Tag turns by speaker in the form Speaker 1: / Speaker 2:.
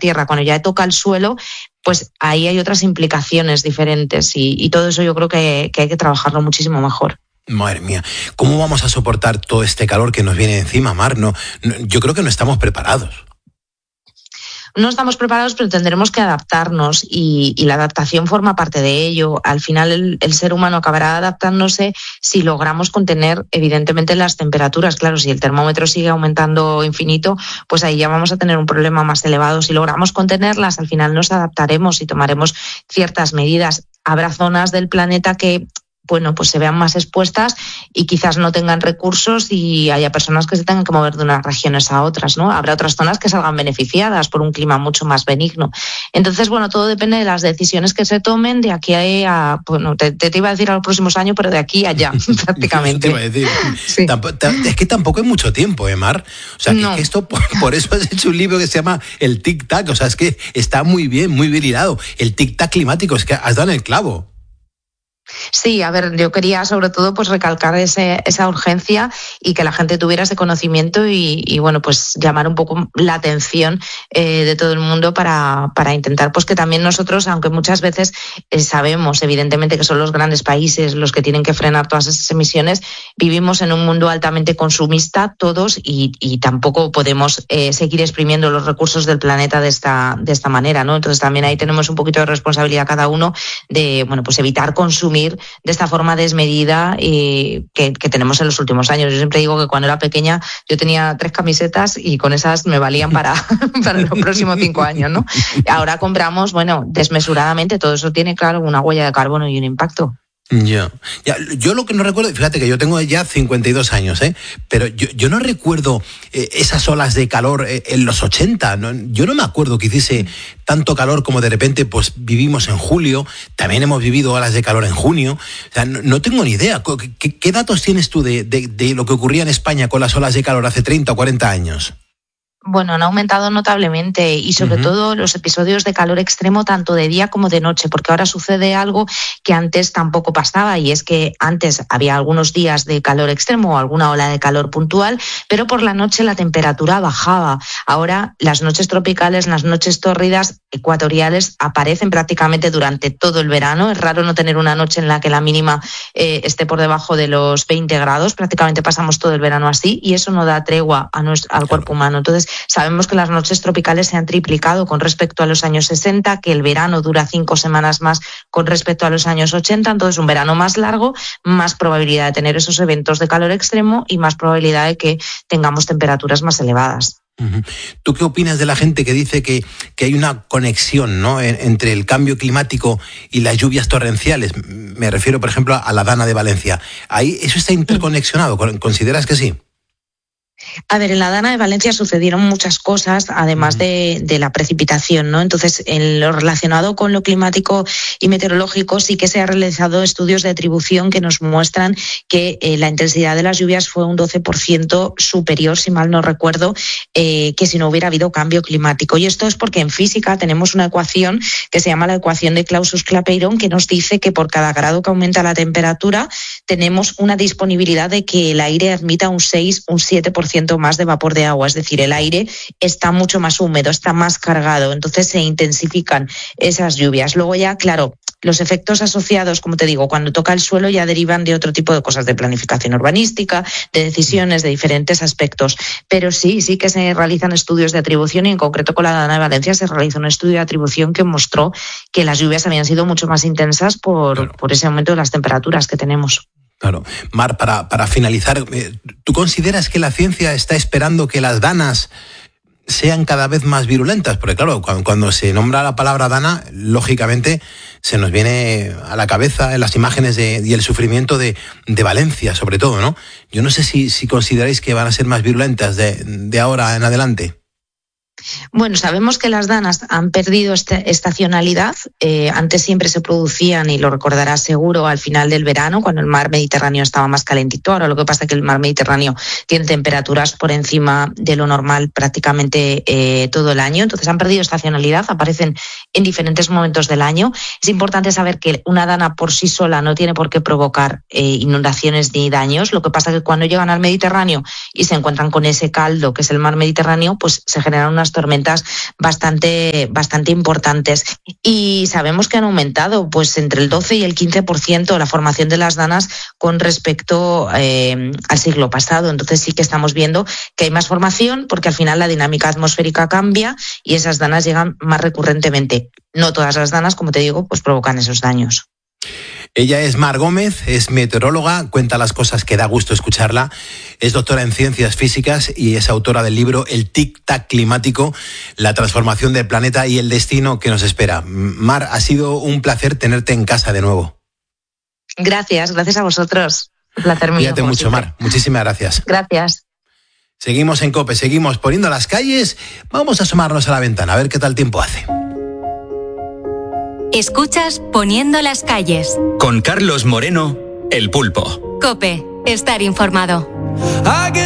Speaker 1: tierra, cuando ya toca el suelo, pues ahí hay otras implicaciones diferentes y todo eso yo creo que hay que trabajarlo muchísimo mejor.
Speaker 2: Madre mía, ¿cómo vamos a soportar todo este calor que nos viene encima, Mar? No, yo creo que no estamos preparados.
Speaker 1: No estamos preparados, pero tendremos que adaptarnos y la adaptación forma parte de ello. Al final el ser humano acabará adaptándose si logramos contener evidentemente las temperaturas. Claro, si el termómetro sigue aumentando infinito, pues ahí ya vamos a tener un problema más elevado. Si logramos contenerlas, al final nos adaptaremos y tomaremos ciertas medidas. Habrá zonas del planeta que pues se vean más expuestas y quizás no tengan recursos y haya personas que se tengan que mover de unas regiones a otras, ¿no? Habrá otras zonas que salgan beneficiadas por un clima mucho más benigno. Entonces, todo depende de las decisiones que se tomen de aquí a te iba a decir a los próximos años, pero de aquí a allá, prácticamente.
Speaker 2: Te iba a decir. Sí. Es que tampoco hay mucho tiempo, Mar. O sea, no. Que esto, por eso has hecho un libro que se llama El Tic-Tac. O sea, es que está muy bien hilado. El tic-tac climático, es que has dado en el clavo.
Speaker 1: Sí, a ver, yo quería sobre todo recalcar esa urgencia y que la gente tuviera ese conocimiento y llamar un poco la atención de todo el mundo para intentar que también nosotros, aunque muchas veces sabemos evidentemente que son los grandes países los que tienen que frenar todas esas emisiones, vivimos en un mundo altamente consumista todos y tampoco podemos seguir exprimiendo los recursos del planeta de esta manera, ¿no? Entonces también ahí tenemos un poquito de responsabilidad cada uno de evitar consumir de esta forma desmedida que tenemos en los últimos años. Yo siempre digo que cuando era pequeña yo tenía 3 camisetas y con esas me valían para los próximos 5 años, ¿no? Ahora compramos, desmesuradamente, todo eso tiene, claro, una huella de carbono y un impacto.
Speaker 2: Ya, yo lo que no recuerdo, fíjate que yo tengo ya 52 años, pero yo no recuerdo esas olas de calor en los 80, ¿no? Yo no me acuerdo que hiciese tanto calor como de repente vivimos en julio, también hemos vivido olas de calor en junio, o sea, no tengo ni idea. ¿Qué datos tienes tú de lo que ocurría en España con las olas de calor hace 30 o 40 años?
Speaker 1: Han aumentado notablemente y sobre todo los episodios de calor extremo tanto de día como de noche, porque ahora sucede algo que antes tampoco pasaba y es que antes había algunos días de calor extremo o alguna ola de calor puntual, pero por la noche la temperatura bajaba. Ahora las noches tropicales, las noches tórridas ecuatoriales aparecen prácticamente durante todo el verano. Es raro no tener una noche en la que la mínima esté por debajo de los 20 grados. Prácticamente pasamos todo el verano así y eso no da tregua al cuerpo humano. Entonces, sabemos que las noches tropicales se han triplicado con respecto a los años 60, que el verano dura 5 semanas más con respecto a los años 80, entonces un verano más largo, más probabilidad de tener esos eventos de calor extremo y más probabilidad de que tengamos temperaturas más elevadas.
Speaker 2: ¿Tú qué opinas de la gente que dice que hay una conexión, ¿no?, entre el cambio climático y las lluvias torrenciales? Me refiero, por ejemplo, a la Dana de Valencia. ¿Ahí eso está interconexionado? ¿Consideras que sí?
Speaker 1: A ver, en la Dana de Valencia sucedieron muchas cosas, además de la precipitación, ¿no? Entonces, en lo relacionado con lo climático y meteorológico, sí que se han realizado estudios de atribución que nos muestran que la intensidad de las lluvias fue un 12% superior, si mal no recuerdo, que si no hubiera habido cambio climático. Y esto es porque en física tenemos una ecuación que se llama la ecuación de Clausius-Clapeyron, que nos dice que por cada grado que aumenta la temperatura tenemos una disponibilidad de que el aire admita un 7% más de vapor de agua, es decir, el aire está mucho más húmedo, está más cargado, entonces se intensifican esas lluvias. Luego ya, claro, los efectos asociados, como te digo, cuando toca el suelo ya derivan de otro tipo de cosas, de planificación urbanística, de decisiones, de diferentes aspectos. Pero sí que se realizan estudios de atribución y en concreto con la Dana de Valencia se realizó un estudio de atribución que mostró que las lluvias habían sido mucho más intensas por ese aumento de las temperaturas que tenemos.
Speaker 2: Claro. Mar, para finalizar, ¿tú consideras que la ciencia está esperando que las danas sean cada vez más virulentas? Porque claro, cuando se nombra la palabra dana, lógicamente se nos viene a la cabeza las imágenes y el sufrimiento de Valencia, sobre todo, ¿no? Yo no sé si consideráis que van a ser más virulentas de ahora en adelante.
Speaker 1: Bueno, sabemos que las danas han perdido estacionalidad. Antes siempre se producían, y lo recordarás seguro, al final del verano, cuando el mar Mediterráneo estaba más calentito. Ahora lo que pasa es que el mar Mediterráneo tiene temperaturas por encima de lo normal prácticamente todo el año. Entonces han perdido estacionalidad, aparecen en diferentes momentos del año. Es importante saber que una dana por sí sola no tiene por qué provocar inundaciones ni daños. Lo que pasa es que cuando llegan al Mediterráneo y se encuentran con ese caldo que es el mar Mediterráneo, pues se generan unas tormentas bastante importantes. Y sabemos que han aumentado pues entre el 12 y el 15% la formación de las danas con respecto al siglo pasado. Entonces sí que estamos viendo que hay más formación porque al final la dinámica atmosférica cambia y esas danas llegan más recurrentemente. No todas las danas, como te digo, pues provocan esos daños.
Speaker 2: Ella es Mar Gómez, es meteoróloga, cuenta las cosas que da gusto escucharla, es doctora en ciencias físicas y es autora del libro El tic-tac climático, la transformación del planeta y el destino que nos espera. Mar, ha sido un placer tenerte en casa de nuevo.
Speaker 1: Gracias a vosotros. Un placer mío.
Speaker 2: Cuídate mucho, siempre. Mar. Muchísimas gracias.
Speaker 1: Gracias.
Speaker 2: Seguimos en COPE, seguimos poniendo las calles. Vamos a asomarnos a la ventana, a ver qué tal tiempo hace.
Speaker 3: Escuchas Poniendo las calles.
Speaker 4: Con Carlos Moreno, El Pulpo.
Speaker 3: COPE, estar informado.